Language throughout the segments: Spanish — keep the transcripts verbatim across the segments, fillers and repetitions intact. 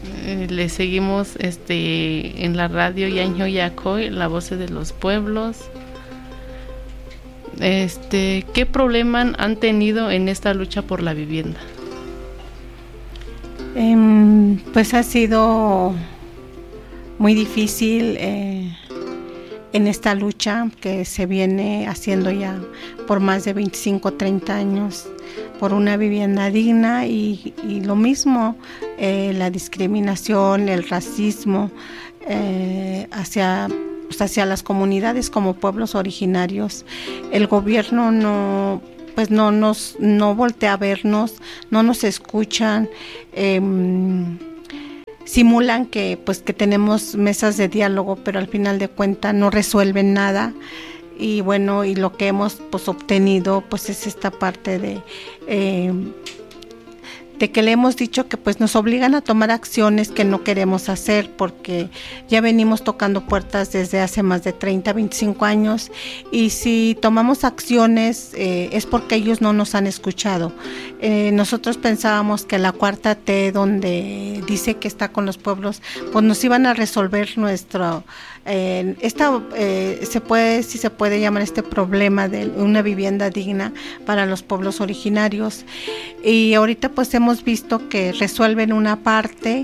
Eh, le seguimos este en la radio Yaño Yacoy, la voz de los pueblos. Este, ¿qué problema han tenido en esta lucha por la vivienda? Eh, pues ha sido muy difícil eh, en esta lucha que se viene haciendo ya por más de veinticinco, treinta años por una vivienda digna y, y lo mismo, eh, la discriminación, el racismo eh, hacia, pues hacia las comunidades como pueblos originarios. El gobierno no, pues no nos no voltea a vernos, no nos escuchan, eh, simulan que pues que tenemos mesas de diálogo, pero al final de cuentas no resuelven nada. Y bueno, y lo que hemos pues obtenido pues es esta parte de eh, de que le hemos dicho que pues nos obligan a tomar acciones que no queremos hacer, porque ya venimos tocando puertas desde hace más de treinta, veinticinco años, y si tomamos acciones eh, es porque ellos no nos han escuchado. Eh, nosotros pensábamos que la cuarta T, donde dice que está con los pueblos, pues nos iban a resolver nuestro eh, esta eh, se puede si se puede llamar este problema de una vivienda digna para los pueblos originarios, y ahorita pues hemos visto que resuelven una parte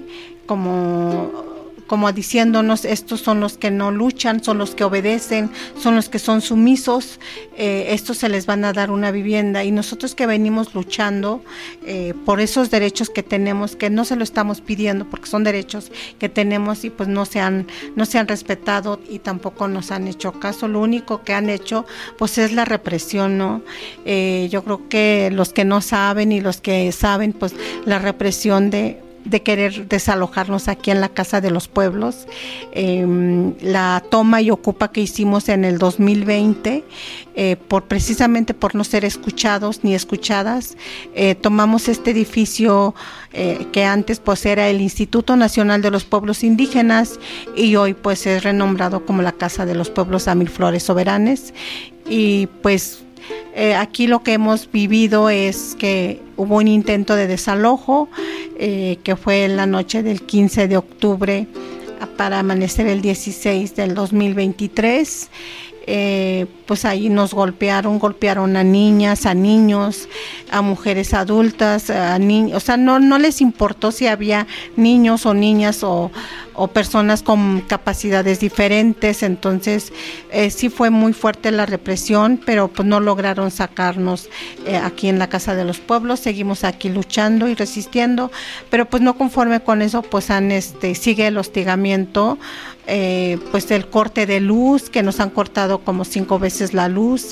como como diciéndonos estos son los que no luchan, son los que obedecen, son los que son sumisos, eh, estos se les van a dar una vivienda, y nosotros que venimos luchando eh, por esos derechos que tenemos, que no se lo estamos pidiendo porque son derechos que tenemos y pues no se han, no se han respetado y tampoco nos han hecho caso. Lo único que han hecho pues es la represión, ¿no? Eh, yo creo que los que no saben y los que saben, pues la represión de de querer desalojarnos aquí en la Casa de los Pueblos, eh, la toma y ocupa que hicimos en el dos mil veinte, eh, por precisamente por no ser escuchados ni escuchadas, eh, tomamos este edificio eh, que antes pues era el Instituto Nacional de los Pueblos Indígenas y hoy pues es renombrado como la Casa de los Pueblos a Mil Flores Soberanes, y pues Eh, aquí lo que hemos vivido es que hubo un intento de desalojo, eh, que fue en la noche del quince de octubre para amanecer el dieciséis del dos mil veintitrés. Eh, pues ahí nos golpearon, golpearon a niñas, a niños, a mujeres adultas, a niños, o sea, no, no les importó si había niños o niñas o, o personas con capacidades diferentes. Entonces eh, sí fue muy fuerte la represión, pero pues no lograron sacarnos eh, aquí en la Casa de los Pueblos. Seguimos aquí luchando y resistiendo, pero pues no conforme con eso, pues han este sigue el hostigamiento, eh, pues el corte de luz, que nos han cortado como cinco veces la luz,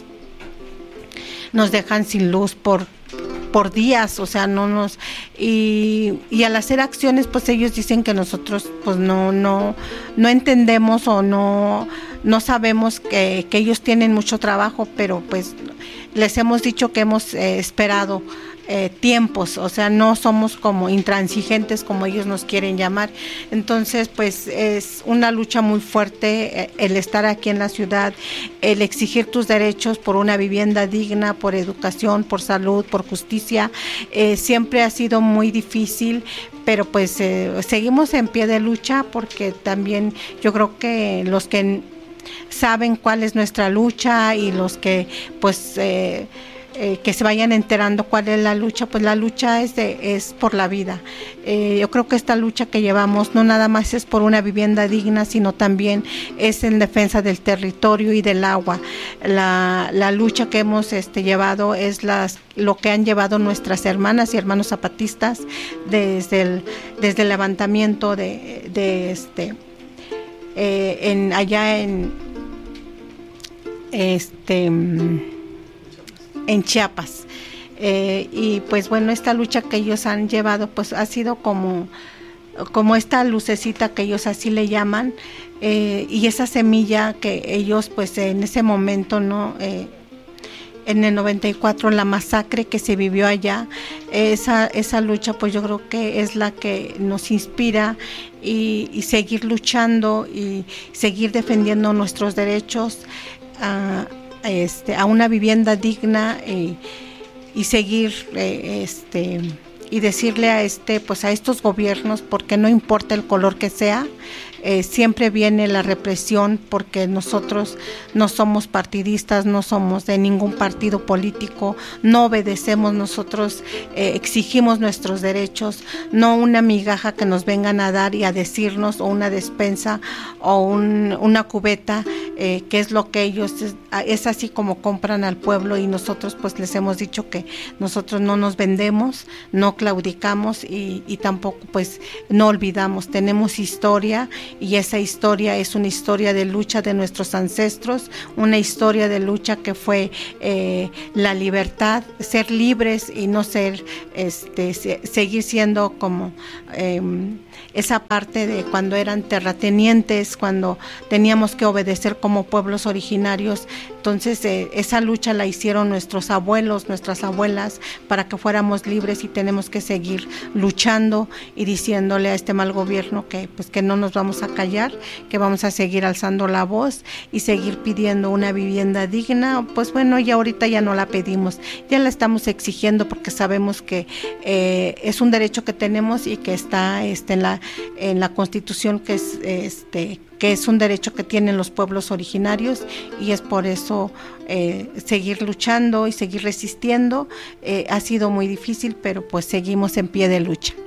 nos dejan sin luz por por días, o sea, no nos y, y al hacer acciones, pues ellos dicen que nosotros pues no no no entendemos o no no sabemos que, que ellos tienen mucho trabajo, pero pues les hemos dicho que hemos eh, esperado Eh, tiempos, o sea, no somos como intransigentes como ellos nos quieren llamar. Entonces pues es una lucha muy fuerte, eh, el estar aquí en la ciudad, el exigir tus derechos por una vivienda digna, por educación, por salud, por justicia, eh, siempre ha sido muy difícil, pero pues eh, seguimos en pie de lucha, porque también yo creo que los que saben cuál es nuestra lucha y los que pues eh, Eh, que se vayan enterando cuál es la lucha, pues la lucha es de, es por la vida. Eh, yo creo que esta lucha que llevamos no nada más es por una vivienda digna, sino también es en defensa del territorio y del agua. La, la lucha que hemos este, llevado es las, lo que han llevado nuestras hermanas y hermanos zapatistas desde el, desde el levantamiento de, de este eh, en allá en este en Chiapas, eh, y pues bueno, esta lucha que ellos han llevado pues ha sido como como esta lucecita que ellos así le llaman, eh, y esa semilla que ellos pues en ese momento no eh, en el noventa y cuatro, la masacre que se vivió allá, esa esa lucha pues yo creo que es la que nos inspira y, y seguir luchando y seguir defendiendo nuestros derechos a Este, a una vivienda digna, eh, y seguir eh, este, y decirle a este, pues a estos gobiernos, porque no importa el color que sea, eh, siempre viene la represión, porque nosotros no somos partidistas, no somos de ningún partido político, no obedecemos, nosotros eh, exigimos nuestros derechos, no una migaja que nos vengan a dar y a decirnos, o una despensa o un, una cubeta, eh, que es lo que ellos, es, es así como compran al pueblo, y nosotros pues les hemos dicho que nosotros no nos vendemos, no claudicamos y, y tampoco pues no olvidamos, tenemos historia, y esa historia es una historia de lucha de nuestros ancestros, una historia de lucha que fue eh, la libertad, ser libres y no ser, este, se, seguir siendo como eh, esa parte de cuando eran terratenientes, cuando teníamos que obedecer como pueblos originarios. Entonces eh, esa lucha la hicieron nuestros abuelos, nuestras abuelas, para que fuéramos libres, y tenemos que seguir luchando y diciéndole a este mal gobierno que pues que no nos vamos a callar, que vamos a seguir alzando la voz y seguir pidiendo una vivienda digna. Pues bueno, ya ahorita ya no la pedimos, ya la estamos exigiendo, porque sabemos que eh, es un derecho que tenemos y que está este, en la en la Constitución, que es este que es un derecho que tienen los pueblos originarios, y es por eso eh, seguir luchando y seguir resistiendo. Eh, ha sido muy difícil, pero pues seguimos en pie de lucha.